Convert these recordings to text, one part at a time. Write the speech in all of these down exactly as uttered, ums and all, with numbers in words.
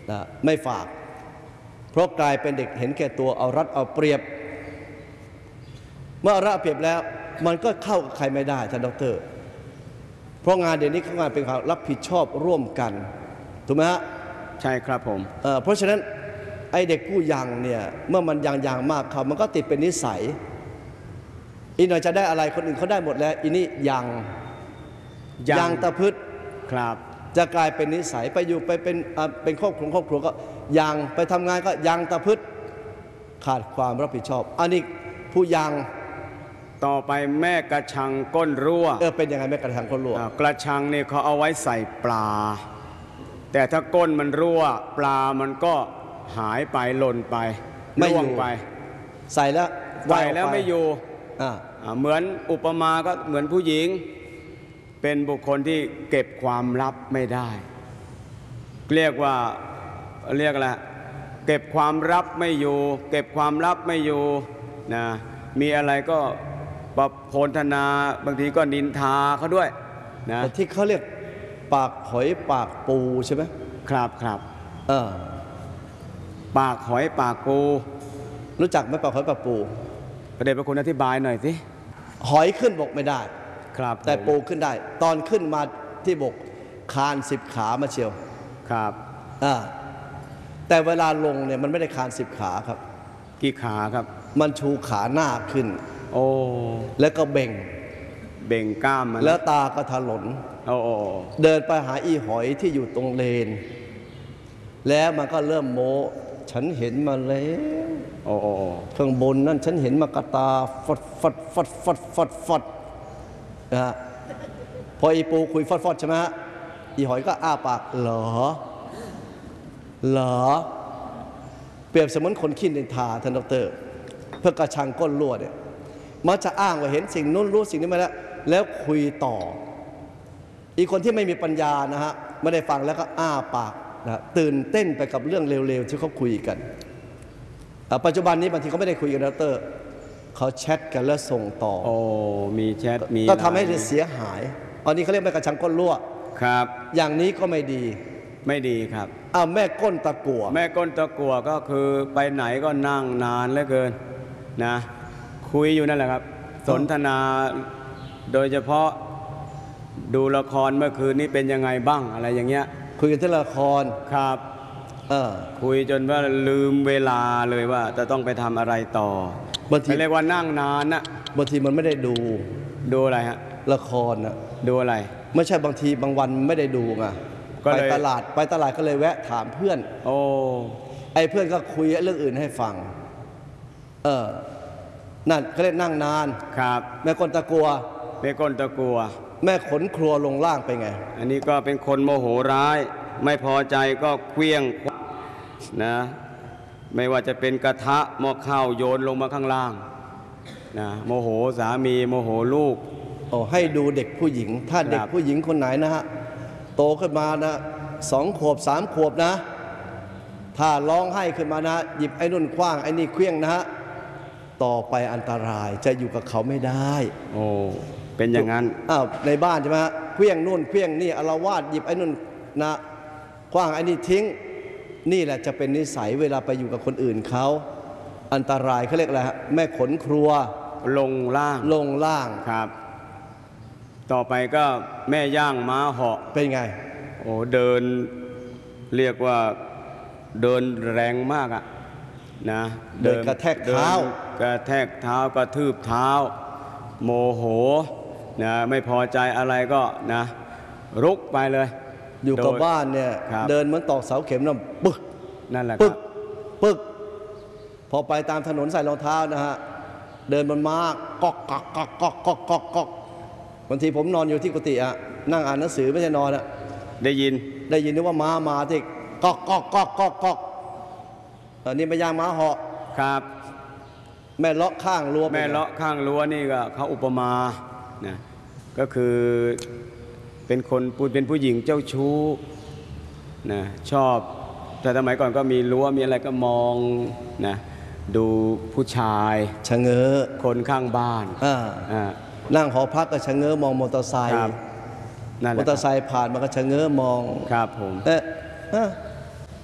นะไม่ฝากเพราะกลายเป็นเด็กเห็นแก่ตัวเอารัดเอาเปรียบเมื่อเอารัดเอาเปรียบแล้วมันก็เข้ากับใครไม่ได้ท่านดร.เพราะงานเดี๋ยวนี้เขางานเป็นการรับผิดชอบร่วมกันถูกไหมฮะใช่ครับผมเเพราะฉะนั้นไอเด็กผู้ยังเนี่ยเมื่อมันยังยังมากเขามันก็ติดเป็นนิสัยอีกหน่อยจะได้อะไรคนอื่นเขาได้หมดแล้วอีนี่ยังยังตะพึดครับจะกลายเป็นนิสัยไปอยู่ไปเป็นเป็นครอบครัวครอบครัวก็ยังไปทำงานก็ยังตะพึดขาดความรับผิดชอบอันนี้ผู้ยังต่อไปแม่กระชังก้นรั่วเออเป็นยังไงแม่กระชังก้นรั่วกระชังเนี่ยเขาเอาไว้ใส่ปลาแต่ถ้าก้นมันรั่วปลามันก็หายไปหล่นไปไม่อยู่ไปใส่แล้วใส่แล้วไม่อยู่เหมือนอุปมาก็เหมือนผู้หญิงเป็นบุคคลที่เก็บความลับไม่ได้เรียกว่าเรียกอะไรเก็บความลับไม่อยู่เก็บความลับไม่อยู่นะมีอะไรก็ประโพธนาบางทีก็นินทาเขาด้วยนะที่เขาเรียกปากหอยปากปูใช่ไหมครับครับเออปากหอยปากปูรู้จักไหมปากหอยปากปูประเด็นพระคุณอธิบายหน่อยสิหอยขึ้นบกไม่ได้ครับแต่ปูขึ้นได้ตอนขึ้นมาที่บกคานสิบขามาเชียวครับอ่าแต่เวลาลงเนี่ยมันไม่ได้คานสิบขาครับกี่ขาครับมันชูขาหน้าขึ้นโอ้แล้วก็เบ่งเบ่งกล้ามมันแล้วตาก็ถลนโอ้เดินไปหาอีหอยที่อยู่ตรงเลนแล้วมันก็เริ่มโม้ฉันเห็นมาแล้วโอ้ข้างบนนั่นฉันเห็นมากระตาฟดฟดฟดฟดฟดฟดนะฮะพออีปูคุยฟดฟดใช่ไหมฮะอีหอยก็อ้าปากเหรอเหรอเปรียบเสมือนคนขี้นินทาท่านดร.เพื่อกระชังก้นรั่วเนี่ยมักจะอ้างว่าเห็นสิ่งนู้นรู้สิ่งนี้มาแล้วแล้วคุยต่ออีกคนที่ไม่มีปัญญานะฮะไม่ได้ฟังแล้วก็อ้าปากนะตื่นเต้นไปกับเรื่องเร็วๆที่เขาคุยกันปัจจุบันนี้บางทีเขาไม่ได้คุยกันดร.เขาแชทกันแล้วส่งต่อโอ้มีแชทมีก็ทำให้เสียหายอันนี้เขาเรียกแม่กระชังก้นรั่วครับอย่างนี้ก็ไม่ดีไม่ดีครับอ้าวแม่ก้นตะกั่วแม่ก้นตะกั่วก็คือไปไหนก็นั่งนานเหลือเกินนะคุยอยู่นั่นแหละครับสนทนาโดยเฉพาะดูละครเมื่อคืนนี้เป็นยังไงบ้างอะไรอย่างเงี้ยคุยกันที่ละครครับเออคุยจนว่าลืมเวลาเลยว่าจะต้องไปทำอะไรต่อบางทีเรียกว่านั่งนานนะบางทีมันไม่ได้ดูดูอะไรฮะละครนะดูอะไรไม่ใช่บางทีบางวันไม่ได้ดูไงไปตลาดไปตลาดก็เลยแวะถามเพื่อนโอ้ไอ้เพื่อนก็คุยเรื่องอื่นให้ฟังเออนั่นเขาเรียกนั่งนานครับแม่ก้นตะกัวแม่ก้นตะกัวแม่ขนครัวลงล่างไปไงอันนี้ก็เป็นคนโมโหร้ายไม่พอใจก็เคลี้ยงนะไม่ว่าจะเป็นกระทะหม้อข้าวโยนลงมาข้างล่างนะโมโหสามีโมโหลูกโอ้ให้ดูเด็กผู้หญิงถ้าเด็กผู้หญิงคนไหนนะฮะโตขึ้นมานะสองขวบสามขวบนะถ้าร้องไห้ขึ้นมานะหยิบไอ้นุ่นคว้างไอ้นี่เคลี้ยงนะฮะต่อไปอันตรายจะอยู่กับเขาไม่ได้โอ้เป็นอย่างนั้นอ้าวในบ้านใช่ไหมฮะเคลี้ยงนู่นเคลี้ยงนี่อาละวาดหยิบไอ้นุ่นนะคว้างไอ้นี่ทิ้งนี่แหละจะเป็นนิสัยเวลาไปอยู่กับคนอื่นเขาอันตรายเขาเรียกอะไรฮะแม่ขนครัวลงล่างลงล่างครับต่อไปก็แม่ย่างม้าเหาะเป็นไงโอ้เดินเรียกว่าเดินแรงมากอะนะเดินกระแทกเท้ากระแทกเท้ากระทืบเท้าโมโหนะไม่พอใจอะไรก็นะรุกไปเลยอยู่กับบ้านเนี่ยเดินเหมือนตอกเสาเข็มนั่นปึ๊กนั่นแหละปึ๊กปึ๊กพอไปตามถนนใส่รองเท้านะฮะเดินบนม้าก๊อกก๊อกก๊อกก๊อกก๊อกก๊อกก๊อกบางทีผมนอนอยู่ที่กุฏิอะนั่งอ่านหนังสือไม่ใช่นอนอะได้ยินได้ยินนึกว่าม้ามาที่ก๊อกก๊อกก๊อกก๊อกก๊อกอันนี้ไม่ย่างม้าเหาะครับแม่เลาะข้างรั้วแม่เลาะข้างรั้วนี่ก็เขาอุปมานะก็คือเป็นคนเป็นผู้หญิงเจ้าชู้นะชอบแต่สมัยก่อนก็มีรั้วมีอะไรก็มองนะดูผู้ชายชะเง้อคนข้างบ้านอ่าอ่านั่งหอพักก็ชะเง้อมองมอเตอร์ไซค์มอเตอร์ไซค์ผ่านมันก็ชะเง้อมองครับผมแต่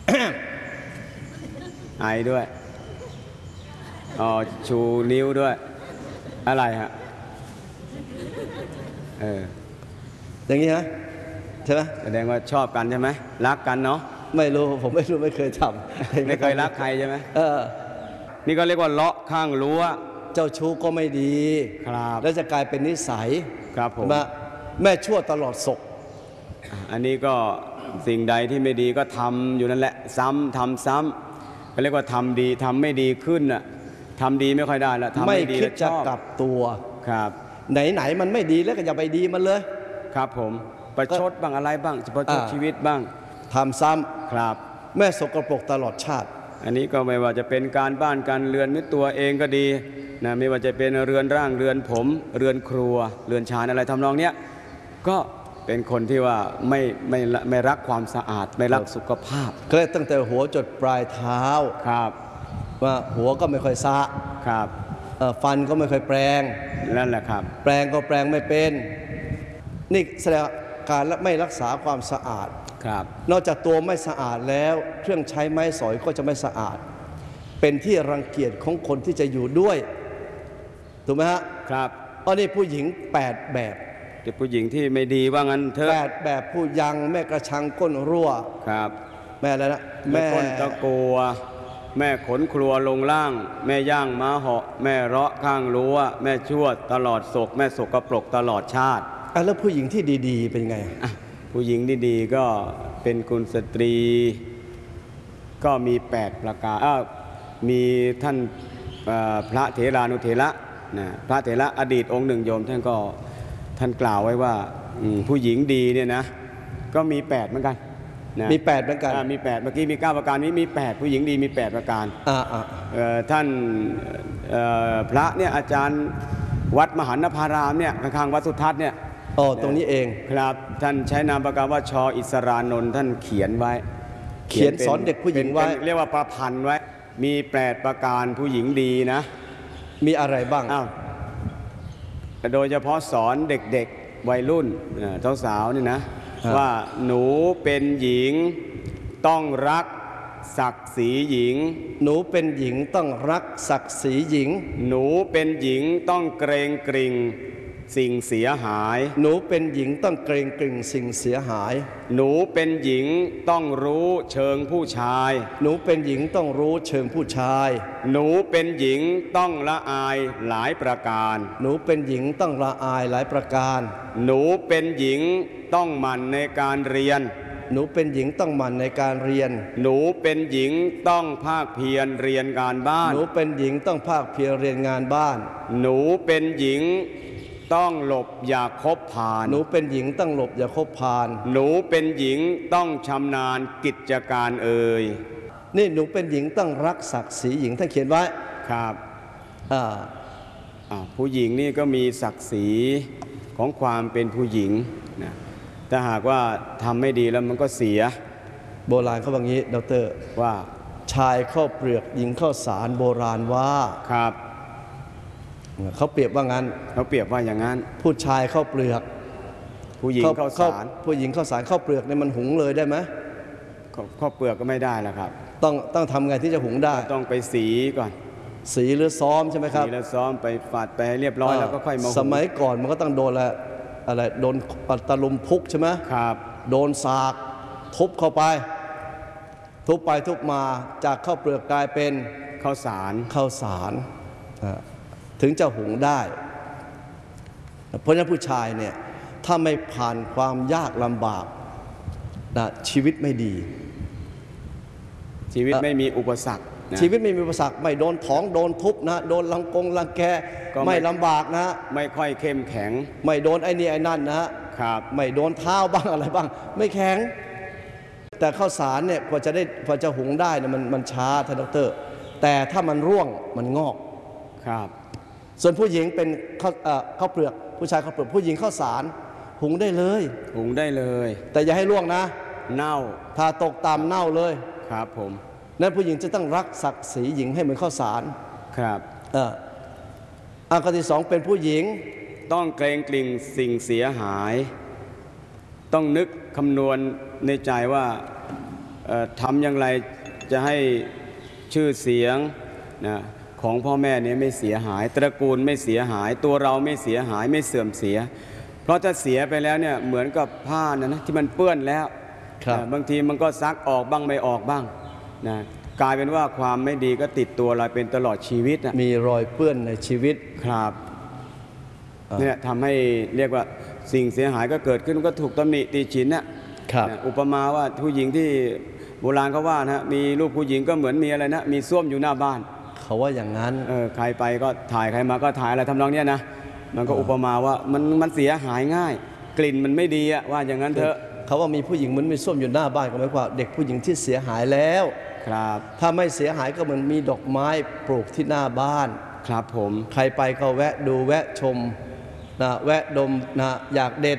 ไอด้วยอ๋อชูนิ้วด้วยอะไรฮะเอออย่างนี้ฮะใช่ไหมแสดงว่าชอบกันใช่ไหมรักกันเนาะไม่รู้ผมไม่รู้ไม่เคยทำไม่เคยรักใครใช่ไหมเออนี่ก็เรียกว่าเลาะข้างรั้วเจ้าชู้ก็ไม่ดีครับแล้วจะกลายเป็นนิสัยครับผมแม่ชั่วตลอดศกอันนี้ก็สิ่งใดที่ไม่ดีก็ทำอยู่นั่นแหละซ้ำทำซ้ำเขาเรียกว่าทำดีทำไม่ดีขึ้นน่ะทำดีไม่ค่อยได้แล้วทำไม่ดีแล้วชอบไม่คิดจะกลับตัวครับไหนๆมันไม่ดีแล้วก็อย่าไปดีมันเลยครับผมประชดบ้างอะไรบ้างประชดชีวิตบ้างทำซ้ำครับแม่สกปรกตลอดชาติอันนี้ก็ไม่ว่าจะเป็นการบ้านการเรือนมิตรตัวเองก็ดีนะไม่ว่าจะเป็นเรือนร่างเรือนผมเรือนครัวเรือนชานอะไรทำนองเนี้ยก็เป็นคนที่ว่าไม่ไม่ไม่รักความสะอาดไม่รักสุขภาพก็ตั้งแต่หัวจดปลายเท้าครับว่าหัวก็ไม่ค่อยสะครับฟันก็ไม่ค่อยแปรงนั่นแหละครับแปรงก็แปรงไม่เป็นนี่แสดงการไม่รักษาความสะอาดครับนอกจากตัวไม่สะอาดแล้วเครื่องใช้ไม้สอยก็จะไม่สะอาดเป็นที่รังเกียจของคนที่จะอยู่ด้วยถูกไหมฮะครับอันนี้ผู้หญิงแปดแบบแต่ผู้หญิงที่ไม่ดีว่างั้นเถอะแปดแบบผู้ยังแม่กระชังก้นรั่วครับแม่อะไรนะแม่ก้นตะกัวแม่ขนครัวลงล่างแม่ย่างม้าเหาะแม่เราะข้างรั้วแม่ชั่วตลอดศกแม่สกปรกตลอดชาติอ่ะแล้วผู้หญิงที่ดีๆเป็นไงอ่ะผู้หญิงดีๆก็เป็นกุลสตรีก็มีแปดประการอ้าวมีท่านพระเถรานุเถระนะพระเถระอดีตองค์หนึ่งโยมท่านก็ท่านกล่าวไว้ว่าผู้หญิงดีเนี่ยนะก็มีแปดเหมือนกันนะมีแปดเหมือนกันมีแปดเมื่อกี้มีเก้าประการนี้มีแปดผู้หญิงดีมีแปดประการอ่าท่านพระเนี่ยอาจารย์วัดมหานภารามเนี่ยข้างๆวัดสุทัศน์เนี่ยอ๋อตรงนี้เองครับท่านใช้นามปากกาว่าชออิสรานนท์ท่านเขียนไว้เขียนสอนเด็กผู้หญิงไว้เรียกว่าประพันธ์ไว้มีแปดประการผู้หญิงดีนะมีอะไรบ้างอ้าวโดยเฉพาะสอนเด็กๆวัยรุ่นสาวๆนี่นะว่าหนูเป็นหญิงต้องรักศักดิ์ศรีหญิงหนูเป็นหญิงต้องรักศักดิ์ศรีหญิงหนูเป็นหญิงต้องเกรงกริ่งสิ่งเสียหายหนูเป็นหญิงต้องเกรงกริ่งสิ่งเสียหายหนูเป็นหญิงต้องรู้เชิงผู้ชายหนูเป็นหญิงต้องรู้เชิงผู้ชายหนูเป็นหญิงต้องละอายหลายประการหนูเป็นหญิงต้องละอายหลายประการหนูเป็นหญิงต้องหมั่นในการเรียนหนูเป็นหญิงต้องหมั่นในการเรียนหนูเป็นหญิงต้องภาคเพียรเรียนการบ้านหนูเป็นหญิงต้องภาคเพียรเรียนงานบ้านหนูเป็นหญิงต้องหลบอย่าคบผ่านหนูเป็นหญิงต้องหลบอย่าคบผ่านหนูเป็นหญิงต้องชำนาญกิจการเอ่ยนี่หนูเป็นหญิงต้องรักศักดิ์ศรีหญิงท่านเขียนไว้ครับอ่าอ่าผู้หญิงนี่ก็มีศักดิ์ศรีของความเป็นผู้หญิงนะถ้าหากว่าทำไม่ดีแล้วมันก็เสียโบราณเขาบอกงี้ดร. ว่าชายข้าวเปลือกหญิงข้าวสารโบราณว่าครับเขาเปรียบว่างั้นเขาเปรียบว่าอย่างนั้นผู้ชายข้าวเปลือกผู้หญิงข้าวสารผู้หญิงข้าวสารข้าวเปลือกเนี่ยมันหุงเลยได้ไหมข้าวเปลือกก็ไม่ได้แล้วครับต้องต้องทำไงที่จะหุงได้ต้องไปสีก่อนสีหรือซ้อมใช่ไหมครับสีแล้วซ้อมไปฝาดไปเรียบร้อยแล้วก็ค่อยมาสมัยก่อนมันก็ต้องโดนอะไรอะไรโดนตะลุมพุกใช่ไหมครับโดนสากทุบเข้าไปทุบไปทุบมาจากข้าวเปลือกกลายเป็นข้าวสารข้าวสารถึงจะหุงได้เพราะฉะนั้นผู้ชายเนี่ยถ้าไม่ผ่านความยากลำบากนะชีวิตไม่ดีชีวิตไม่มีอุปสรรคชีวิตไม่มีอุปสรรคไม่โดนท้องโดนทุบนะโดนลังกงลังแกไม่ลำบากนะไม่ค่อยเข้มแข็งไม่โดนไอ้นี่ไอ้นั่นนะครับไม่โดนเท้าบ้างอะไรบ้างไม่แข็งแต่ข้าวสารเนี่ยกว่าจะได้กว่าจะหุงได้เนี่ยมันมันช้าท่านดร.แต่ถ้ามันร่วงมันงอกครับส่วนผู้หญิงเป็นข้าวข้าวเปลือกผู้ชายข้าวเปลือกผู้หญิงข้าวสารหุงได้เลยหุงได้เลยแต่อย่าให้ร่วงนะเน่าถ้าตกตามเน่าเลยครับผมนั้นผู้หญิงจะต้องรักศักดิ์ศรีหญิงให้เหมือนข้าวสารครับเอออันที่สองเป็นผู้หญิงต้องเกรงกลิ่งสิ่งเสียหายต้องนึกคำนวณในใจว่าเอ่อทำอย่างไรจะให้ชื่อเสียงนะของพ่อแม่เนี่ยไม่เสียหายตระกูลไม่เสียหายตัวเราไม่เสียหายไม่เสื่อมเสียเพราะถ้าเสียไปแล้วเนี่ยเหมือนกับผ้านะนะที่มันเปื้อนแล้วบางทีมันก็ซักออกบ้างไม่ออกบ้างนะกลายเป็นว่าความไม่ดีก็ติดตัวเราเป็นตลอดชีวิตนะมีรอยเปื้อนในชีวิตครับเนี่ยทำให้เรียกว่าสิ่งเสียหายก็เกิดขึ้นก็ถูกตำหนิตีฉินนะอุปมาว่าผู้หญิงที่โบราณเขาว่านะมีลูกผู้หญิงก็เหมือนมีอะไรนะมีส้วมอยู่หน้าบ้านเขาว่าอย่างนั้นเออใครไปก็ถ่ายใครมาก็ถ่ายอะไรทำนองเนี้ยนะมันก็อุปมาว่ามันมันเสียหายง่ายกลิ่นมันไม่ดีอะว่าอย่างนั้นเถอะเขาว่ามีผู้หญิงเหมือนมีส้วมอยู่หน้าบ้านก็หมายความว่าเด็กผู้หญิงที่เสียหายแล้วครับถ้าไม่เสียหายก็เหมือนมีดอกไม้ปลูกที่หน้าบ้านครับผมใครไปก็แวะดูแวะชมนะแวะดมนะอยากเด็ด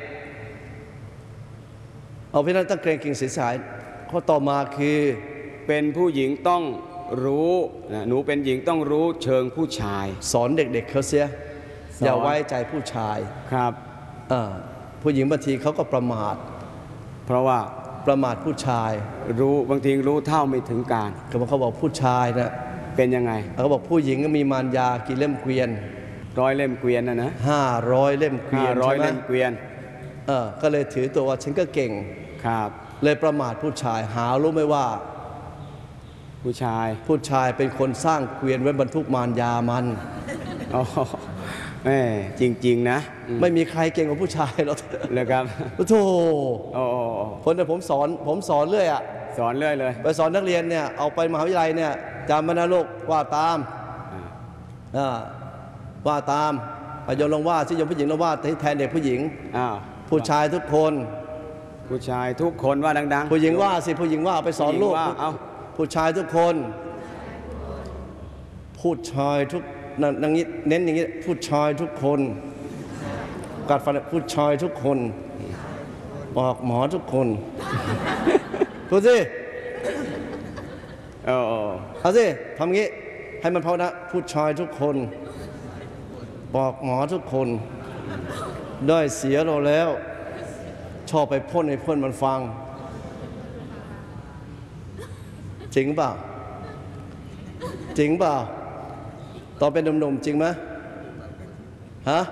เอาพี่นั้นตั้งเกรงกิ่งเสียหายข้อต่อมาคือเป็นผู้หญิงต้องรู้นะหนูเป็นหญิงต้องรู้เชิงผู้ชายสอนเด็กๆ เขาเสียอย่าไว้ใจผู้ชายครับผู้หญิงบางทีเขาก็ประมาทเพราะว่าประมาทผู้ชายรู้บางทีรู้เท่าไม่ถึงการเขาบอกผู้ชายนะเป็นยังไงเขาบอกผู้หญิงก็มีมารยากี่เล่มเกวียนร้อยเล่มเกวียนนะนะห้าร้อยเล่มเกวียนร้อยเล่มเกวียนเออก็เลยถือตัวว่าฉันก็เก่งครับเลยประมาทผู้ชายหารู้ไหมว่าผู้ชายผู้ชายเป็นคนสร้างเกวียนไว้บรรทุกมารยามันอ๋อแม่จริงๆนะไม่มีใครเก่งกว่าผู้ชายหรอกเลยครับโอ้โหโอ้คนแต่ผมสอนผมสอนเรื่อยอ่ะสอนเรื่อยเลยไปสอนนักเรียนเนี่ยเอาไปมหาวิทยาลัยเนี่ยจำมานะลูกว่าตามว่าตามโยมลองว่าที่โยมผู้หญิงลองว่าแทนเด็กผู้หญิงผู้ชายทุกคนผู้ชายทุกคนว่าดังๆผู้หญิงว่าสิผู้หญิงว่าไปสอนลูกเอาผู้ชายทุกคนผู้ชายทุกนั่งนี้เน้นอย่างนี้ผู้ชายทุกคนกัดฟันผู้ชายทุกคนบอกหมอทุกคนพูดสิเอาเอาสิทำงี้ให้มันพอนะผู้ชายทุกคนบอกหมอทุกคนได้เสียเราแล้วชอบไปพ่นให้เพื่อนมันฟังจริงเปล่าจริงเปล่าตอนเป็นหนุ่มๆจริงไหมฮะ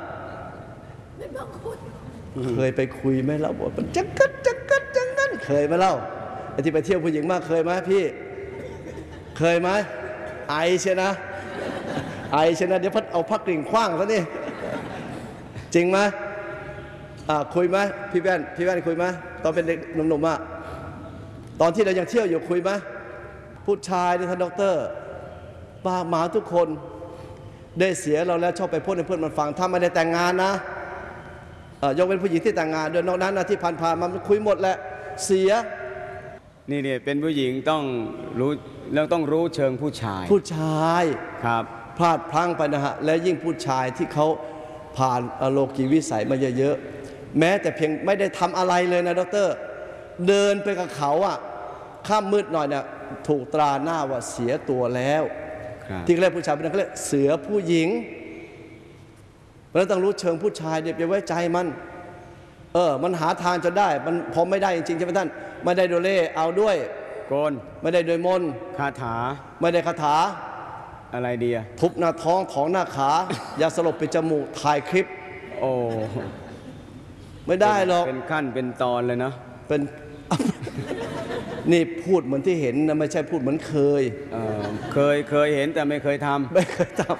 เคยไปคุยไหมเล่าบอกมันจังกัดจังกัดจังกัดเคยไหมเล่าไอ้ที่ไปเที่ยวผู้หญิงมากเคยไหมพี่เคยไหมไอเชียนะไอเชียนะเดี๋ยวพัดเอาพักกลิ่งคว้างซะนี่จริงไหมอ่าคุยไหมพี่แว่นพี่แว่นคุยไหมตอนเป็นเด็กหนุ่มๆอ่ะตอนที่เรายังเที่ยวอยู่คุยไหมผู้ชายนี่ท่านด็อกเตอร์ป้าหมาทุกคนได้เสียเราแล้วชอบไปพูดให้เพื่อนมันฟังถ้าไม่ได้แต่งงานนะยกเป็นผู้หญิงที่แต่งงานโดยนอกนั้นนะที่ผ่านๆมันคุยหมดแหละเสียนี่เนี่ยเป็นผู้หญิงต้องรู้แล้วต้องรู้เชิงผู้ชายผู้ชายครับพลาดพลั้งไปนะฮะและยิ่งผู้ชายที่เขาผ่านโลกีวิสัยมาเยอะๆแม้แต่เพียงไม่ได้ทำอะไรเลยนะดร.เดินไปกับเขาอ่ะค่ำมืดหน่อยเนี่ยถูกตราหน้าว่าเสียตัวแล้วที่เรียกผู้ชายเป็นเขาเรียกเสือผู้หญิงเพราะฉะนั้นต้องรู้เชิงผู้ชายเดี๋ยวไปไว้ใจมันเออมันหาทางจนได้มันพอไม่ได้จริงๆใช่ไหมท่านไม่ได้โดยเล่เอาด้วยโกนไม่ได้โดยมนคาถาไม่ได้คาถาอะไรดีอะทุบหน้าท้องถองหน้าขา ยาสลบปิดจมูกถ่ายคลิปโอ้ไม่ได้หรอกเป็นขั้นเป็นตอนเลยนะเป็นนี่พูดเหมือนที่เห็นนะไม่ใช่พูดเหมือนเคยเออเคยเคยเห็นแต่ไม่เคยทำไม่เคยทำ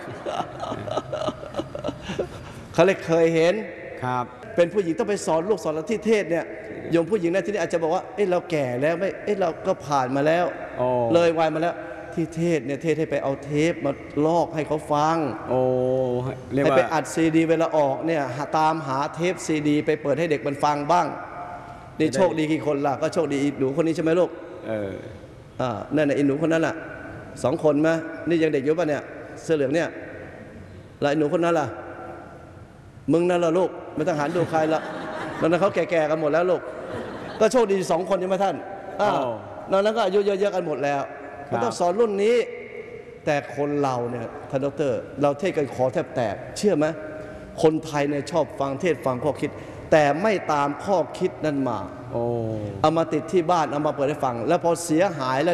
เขาเลยเคยเห็นครับเป็นผู้หญิงต้องไปสอนลูกสอนที่เทศเนี่ยโยมผู้หญิงในที่นี้อาจจะบอกว่าเอ้เราแก่แล้วไม่เอ้เราก็ผ่านมาแล้วเลยวัยมาแล้วที่เทศเนี่ยเทศให้ไปเอาเทปมาลอกให้เขาฟังโอ้ให้ไปอัดซีดีเวลาออกเนี่ยตามหาเทปซีดีไปเปิดให้เด็กมันฟังบ้างนี่โชคดีกี่คนล่ะก็โชคดีอีหนูคนนี้ใช่ไหมลูกเอออ่านั่นน่ะอีหนูคนนั้นล่ะสองคนไหมนี่ยังเด็กอยู่ป่ะเนี่ยเสื้อเหลืองเนี่ยแล้วอีหนูคนนั้นล่ะมึงนั่นล่ะลูกไม่ต้องหันดูใครละแล้วนั้นเขาแก่ๆกันหมดแล้วลูกก็โชคดีสองคนใช่ไหมท่านอ้าวนั้นก็อายุเยอะๆกันหมดแล้วมันต้องสอนรุ่นนี้แต่คนเราเนี่ยท่านดร.เราเทศกันคอแทบแตกเชื่อไหมคนไทยเนี่ยชอบฟังเทศฟังข้อคิดแต่ไม่ตามข้อคิดนั้นมาโอ้เอามาติดที่บ้านเอามาเปิดให้ฟัง แล้วพอเสียหายแล้ว